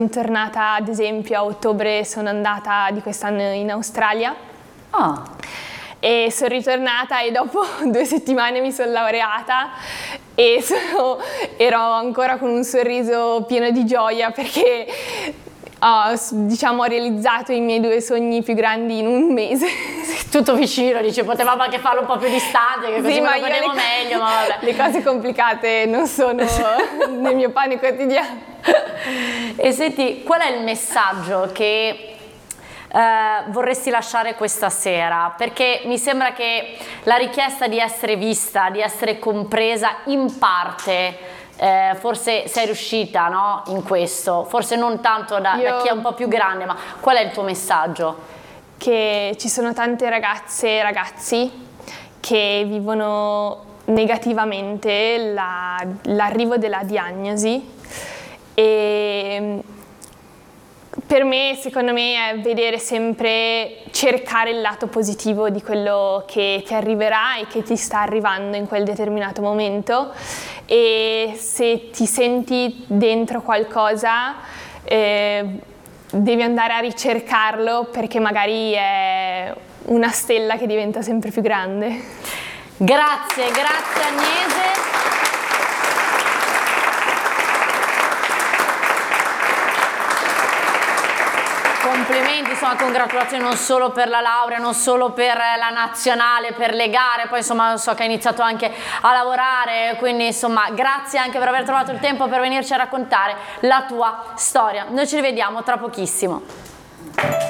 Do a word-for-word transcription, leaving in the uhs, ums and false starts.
Tornata ad esempio a ottobre, sono andata di quest'anno in Australia. Ah. E sono ritornata e dopo due settimane mi sono laureata e sono, ero ancora con un sorriso pieno di gioia perché ho, diciamo, ho realizzato i miei due sogni più grandi in un mese. Tutto vicino, dice, potevamo anche farlo un po' più distante, che così sì, me ma lo godevo le, meglio, ma vabbè. Le cose complicate non sono nel mio pane quotidiano. E senti, qual è il messaggio che eh, vorresti lasciare questa sera? Perché mi sembra che la richiesta di essere vista, di essere compresa in parte, eh, forse sei riuscita, no, in questo, forse non tanto da, Io... da chi è un po' più grande, ma qual è il tuo messaggio? Che ci sono tante ragazze e ragazzi che vivono negativamente l'arrivo della diagnosi e per me, secondo me, è vedere sempre, cercare il lato positivo di quello che ti arriverà e che ti sta arrivando in quel determinato momento, e se ti senti dentro qualcosa eh, devi andare a ricercarlo, perché magari è una stella che diventa sempre più grande. Grazie, grazie Agnese. Complimenti, insomma, congratulazioni non solo per la laurea, non solo per la nazionale, per le gare, poi insomma so che hai iniziato anche a lavorare, quindi insomma grazie anche per aver trovato il tempo per venirci a raccontare la tua storia. Noi ci rivediamo tra pochissimo.